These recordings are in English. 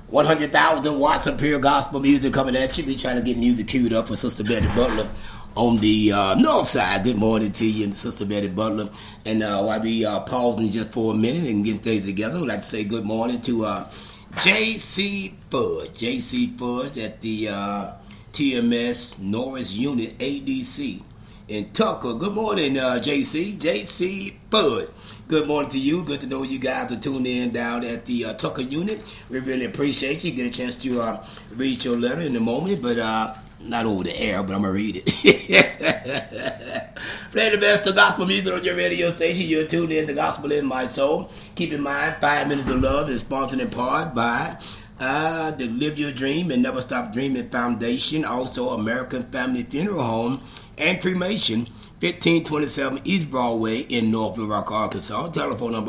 100,000 watts of pure gospel music coming at you. We trying to get music queued up for Sister Betty Butler on the north side. Good morning to you and Sister Betty Butler. And while we pausing just for a minute and getting things together, I'd like to say good morning to J.C. Fudge. J.C. Fudge at the TMS Norris Unit ADC in Tucker. Good morning, J.C. J.C. Fudge. Good morning to you. Good to know you guys are tuned in down at the Tucker unit. We really appreciate you. Get a chance to read your letter in a moment, but not over the air, but I'm going to read it. Play the best of gospel music on your radio station. You're tuned in to Gospel in My Soul. Keep in mind, 5 Minutes of Love is sponsored in part by the Live Your Dream and Never Stop Dreaming Foundation, also American Family Funeral Home and Cremation, 1527 East Broadway in North Little Rock, Arkansas. Telephone number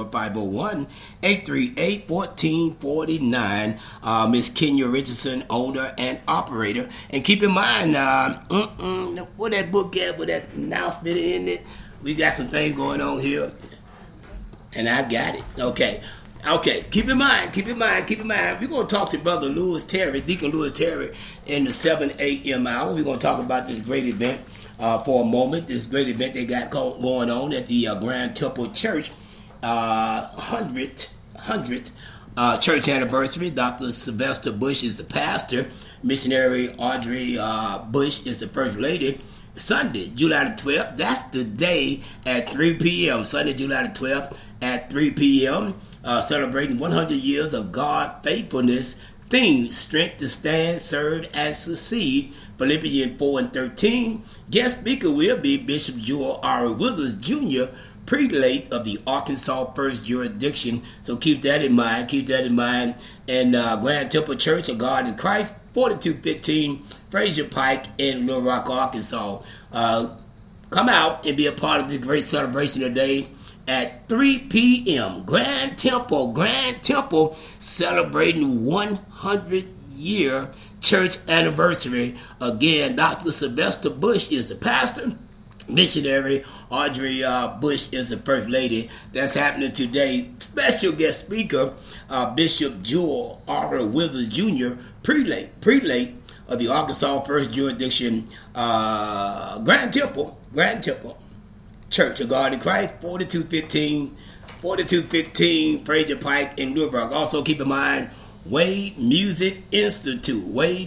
501-838-1449. Miss Kenya Richardson, owner and operator. And keep in mind, what that book got with that announcement in it, we got some things going on here. And I got it. Okay, keep in mind. We're going to talk to Brother Louis Terry, Deacon Louis Terry, in the 7 a.m. hour. We're going to talk about this great event for a moment. This great event they got going on at the Grand Temple Church 100th church anniversary. Dr. Sylvester Bush is the pastor. Missionary Audrey Bush is the first lady. Sunday, July the 12th, that's the day at 3 p.m. Sunday, July the 12th at 3 p.m. Celebrating 100 years of God faithfulness. Theme, strength to stand, serve, and succeed. Philippians 4:13. Guest speaker will be Bishop Joel R. Withers Jr., prelate of the Arkansas First Jurisdiction. So keep that in mind. And Grand Temple Church of God in Christ, 4215 Fraser Pike in Little Rock, Arkansas. Come out and be a part of this great celebration today at 3 p.m. Grand Temple celebrating 100-year church anniversary. Again, Dr. Sylvester Bush is the pastor. Missionary Audrey Bush is the first lady. That's happening today. Special guest speaker, Bishop Joel R. Withers Jr., prelate of the Arkansas First Jurisdiction, Grand Temple Church of God in Christ, 4215 Fraser Pike in Little Rock. Also keep in mind, Wade Music Institute,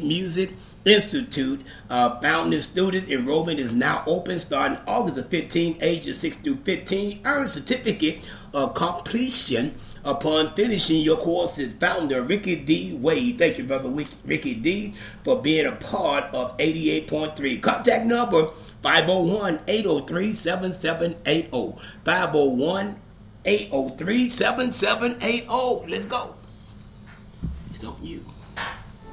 founding student enrollment is now open starting August the 15th, ages 6 through 15. Earn certificate of completion upon finishing your courses. Founder Ricky D. Wade. Thank you, Brother Ricky D., for being a part of 88.3. Contact number 501-803-7780. 501-803-7780. Let's go. It's on you.